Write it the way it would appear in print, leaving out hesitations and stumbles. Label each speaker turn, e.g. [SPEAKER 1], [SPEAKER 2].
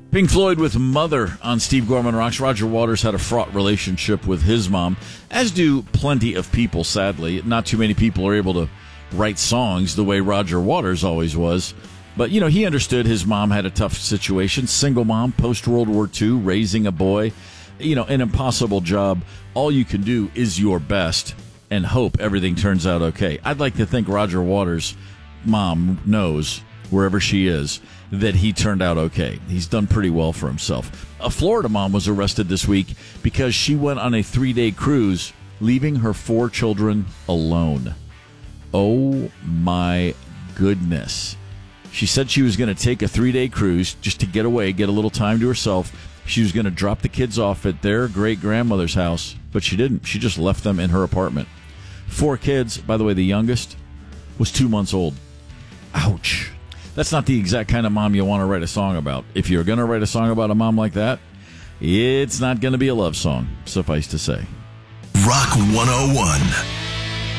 [SPEAKER 1] Pink Floyd with Mother on Steve Gorman Rocks. Roger Waters had a fraught relationship with his mom, as do plenty of people, sadly. Not too many people are able to write songs the way Roger Waters always was. But, he understood his mom had a tough situation. Single mom, post-World War II, raising a boy. An impossible job. All you can do is your best and hope everything turns out okay. I'd like to think Roger Waters' mom knows, wherever she is, that he turned out okay. He's done pretty well for himself. A Florida mom was arrested this week because she went on a 3-day cruise, leaving her 4 children alone. Oh, my goodness. She said she was going to take a 3-day cruise just to get away, get a little time to herself. She was going to drop the kids off at their great-grandmother's house, but she didn't. She just left them in her apartment. 4 kids, by the way, the youngest was 2 months old. Ouch. That's not the exact kind of mom you want to write a song about. If you're going to write a song about a mom like that, it's not going to be a love song, suffice to say.
[SPEAKER 2] Rock 101.